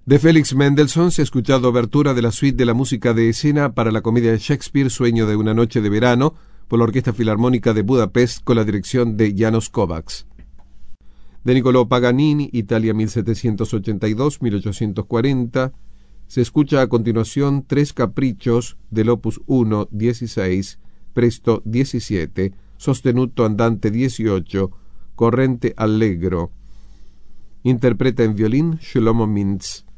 De Félix Mendelssohn se ha escuchado obertura de la suite de la música de escena para la comedia de Shakespeare, Sueño de una noche de verano, por la Orquesta Filarmónica de Budapest con la dirección de János Kovács. De Niccolò Paganini, Italia 1782-1840, se escucha a continuación tres caprichos del opus 1, 16, presto 17, sostenuto andante 18, corrente allegro. Interpreta en violín Shlomo Mintz.